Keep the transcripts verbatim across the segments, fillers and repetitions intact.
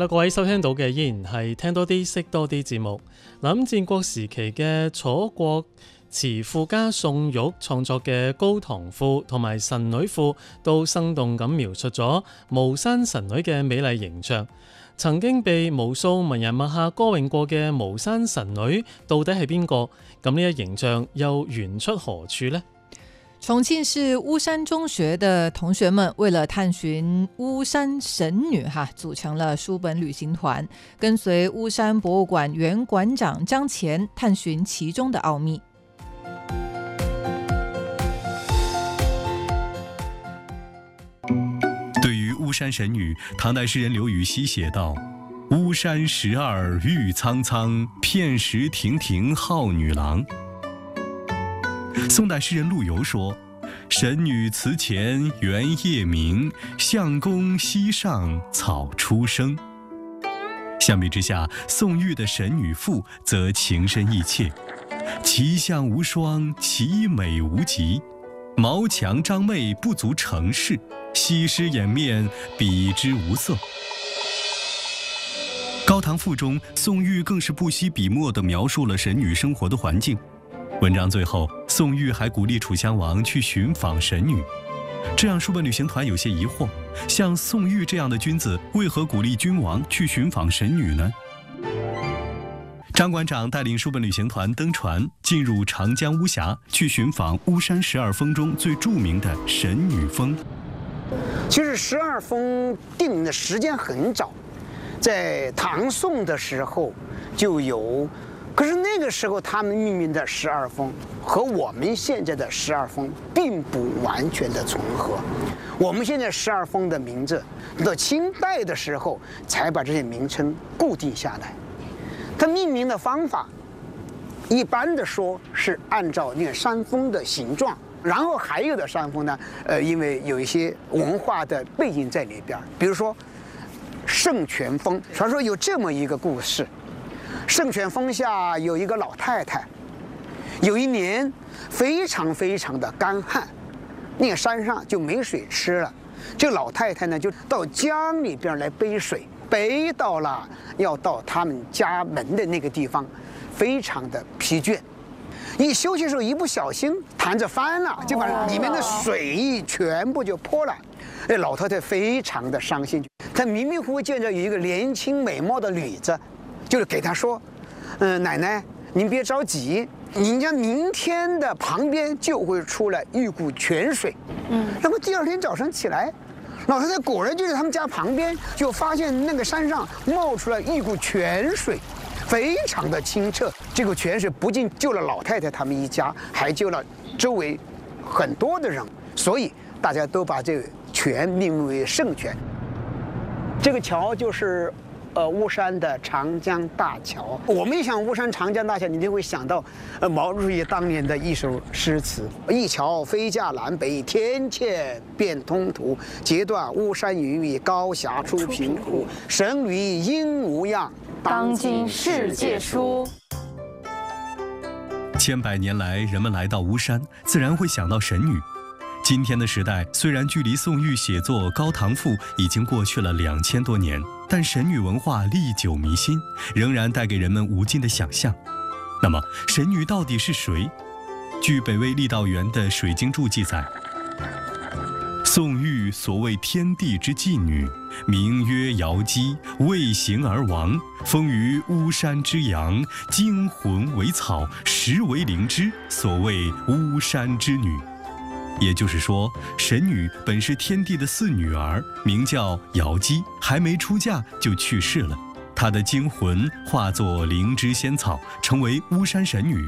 啦，各位收聽到嘅依然係聽多啲識多啲節目。嗱，咁戰國時期嘅楚國詞賦家宋玉創作嘅《高唐賦》同埋《神女賦》，都生動咁描述咗巫山神女嘅美麗形象。曾經被無數文人墨客歌詠過嘅巫山神女，到底係邊個？咁呢一形象又源出何處呢？ 重慶市巫山中學的同學們為了探尋巫山神女哈，組成了書本旅行團，跟隨巫山博物館原館長張乾探尋其中的奧秘。 對於巫山神女，唐代詩人劉禹錫寫道：巫山十二玉蒼蒼，片石亭亭號女郎。宋代詩人陸游說：神女祠前圓夜明，相公溪上草初生。相比之下，宋玉的《神女賦》則情深意切，其相無雙，其美無極，毛強張媚不足成事，西施掩面比之無色。《高唐賦》中，宋玉更是不惜筆墨地描述了神女生活的環境。文章最後，宋玉還鼓勵楚襄王去尋訪神女，這讓書本旅行團有些疑惑：像宋玉這樣的君子，為何鼓勵君王去尋訪神女呢？張館長帶領書本旅行團登船，進入長江巫峽，去尋訪巫山十二峰中最著名的神女峰。 其實十二峰定的時間很早，在唐宋的時候就有。可是那個時候，他們命名的十二峰和我們現在的十二峰並不完全的重合。我們現在十二峰的名字，到清代的時候才把這些名稱固定下來。它命名的方法，一般的說是按照那個山峰的形狀，然後還有的山峰呢，呃，因為有一些文化的背景在裏邊，比如說聖泉峰，傳說有這麼一個故事。聖泉峰下有一個老太太，有一年非常非常的乾旱，那個山上就沒水吃了。這個老太太呢，就到江裏邊來背水，背到了要到他們家門的那個地方，非常的疲倦。一休息的時候，一不小心彈着翻了，就把裡面的水全部就潑了。那老太太非常的傷心，她迷迷糊糊見着有一個年輕美貌的女子。就是給他說，嗯、呃，奶奶，您別着急，人家明天的旁邊就會出來一股泉水。嗯，然後第二天早上起來，老太太果然就在他們家旁邊，就發現那個山上冒出來一股泉水，非常的清澈。這股泉水不僅救了老太太他們一家，還救了周圍很多的人，所以大家都把這個泉命為聖泉。這個橋就是。呃，巫山的長江大橋。我們一想巫山長江大橋，你就會想到，呃，毛主席當年的一首詩詞：一橋飛架南北，天塹變通途。截斷巫山雲雨，高峽出平湖。神女應無恙， 當今世界書。 千百年來，人們來到巫山，自然會想到神女。今天的時代，雖然距離宋玉寫作《高唐賦》已經過去了兩千多年，但神女文化歷久彌新，仍然帶給人們無盡的想象。那麼，神女到底是誰？據北魏酈道元的《水經注》記載，宋玉所謂天地之妓女，名曰瑤姬，為行而亡，封於巫山之陽，精魂為草，實為靈芝，所謂巫山之女。也就是說，神女本是天帝的四女兒，名叫瑤姬，還沒出嫁就去世了。她的精魂化作靈芝仙草，成為巫山神女。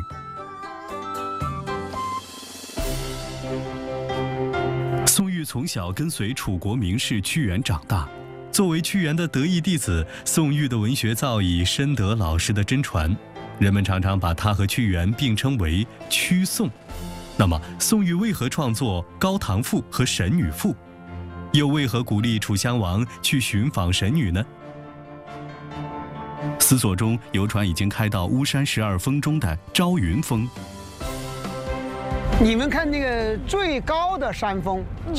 宋玉從小跟隨楚國名士屈原長大，作為屈原的得意弟子，宋玉的文學造詣深得老師的真傳，人們常常把他和屈原並稱為屈宋。那麼，宋玉為何創作《高唐賦》和《神女賦》？又為何鼓勵楚襄王去尋訪神女呢？思索中，遊船已經開到巫山十二峰中的朝雲峰。 你們看那個最高的山峰。